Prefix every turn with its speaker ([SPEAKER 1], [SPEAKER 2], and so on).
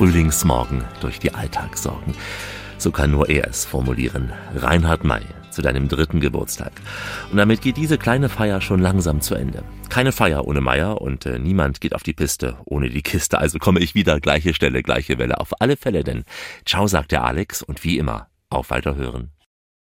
[SPEAKER 1] Frühlingsmorgen durch die Alltagssorgen. So kann nur er es formulieren. Reinhard May, zu deinem 3. Geburtstag. Und damit geht diese kleine Feier schon langsam zu Ende. Keine Feier ohne Meier und niemand geht auf die Piste ohne die Kiste. Also komme ich wieder, gleiche Stelle, gleiche Welle. Auf alle Fälle denn. Ciao, sagt der Alex und wie immer, auf Weiterhören.